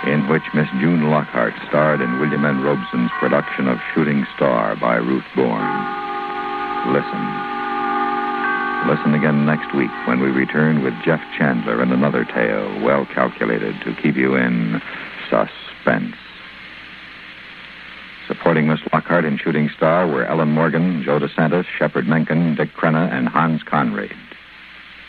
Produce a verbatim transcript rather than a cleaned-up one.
in which Miss June Lockhart starred in William N. Robeson's production of Shooting Star by Ruth Bourne. Listen. Listen again next week when we return with Jeff Chandler and another tale well calculated to keep you in suspense. Supporting Miss Lockhart in Shooting Star were Ellen Morgan, Joe DeSantis, Shepard Menken, Dick Crenna, and Hans Conried.